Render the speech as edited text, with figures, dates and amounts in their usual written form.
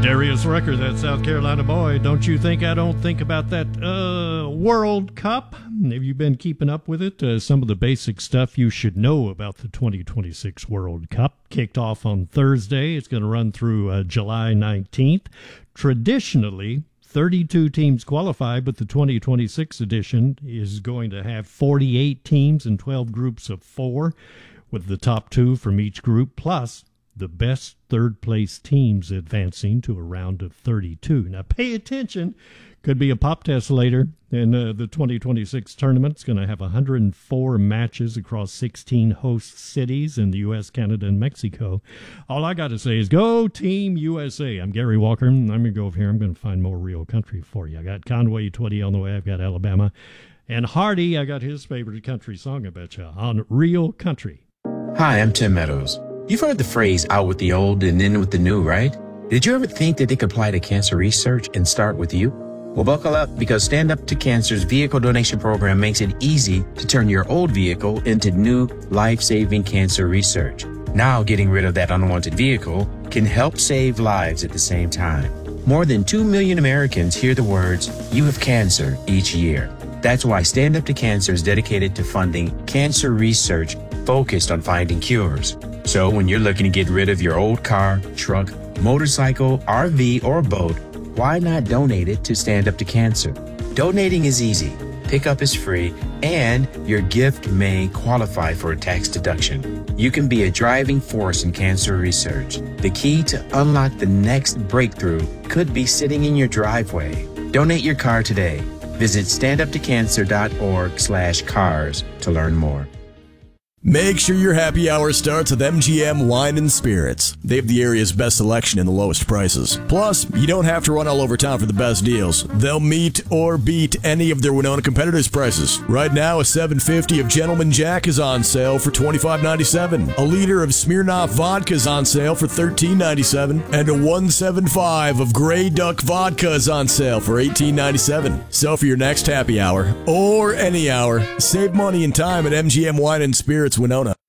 Darius Rucker, that South Carolina boy. Don't you think I don't think about that World Cup? Have you been keeping up with it? Some of the basic stuff you should know about the 2026 World Cup. Kicked off on Thursday. It's going to run through July 19th. Traditionally, 32 teams qualify, but the 2026 edition is going to have 48 teams in 12 groups of 4, with the top 2 from each group, plus the best third-place teams advancing to a round of 32. Now, pay attention. Could be a pop test later. And the 2026 tournament is going to have 104 matches across 16 host cities in the U.S., Canada, and Mexico. All I got to say is go Team USA. I'm Gary Walker. I'm going to go over here. I'm going to find more real country for you. I got Conway Twitty on the way. I've got Alabama. And Hardy, I got his favorite country song, I bet you, on Real Country. Hi, I'm Tim Meadows. You've heard the phrase out with the old and in with the new, right? Did you ever think that they could apply to cancer research and start with you? Well, buckle up, because Stand Up to Cancer's vehicle donation program makes it easy to turn your old vehicle into new life-saving cancer research. Now, getting rid of that unwanted vehicle can help save lives at the same time. More than 2 million Americans hear the words, "You have cancer," each year. That's why Stand Up to Cancer is dedicated to funding cancer research focused on finding cures. So when you're looking to get rid of your old car, truck, motorcycle, RV, or boat, why not donate it to Stand Up to Cancer? Donating is easy, pickup is free, and your gift may qualify for a tax deduction. You can be a driving force in cancer research. The key to unlock the next breakthrough could be sitting in your driveway. Donate your car today. Visit standuptocancer.org/cars to learn more. Make sure your happy hour starts with MGM Wine and Spirits. They have the area's best selection and the lowest prices. Plus, you don't have to run all over town for the best deals. They'll meet or beat any of their Winona competitors' prices. Right now, a $7.50 of Gentleman Jack is on sale for $25.97. A liter of Smirnoff vodka is on sale for $13.97. And a 1.75 of Grey Duck vodka is on sale for $18.97. So for your next happy hour, or any hour, save money and time at MGM Wine and Spirits Winona.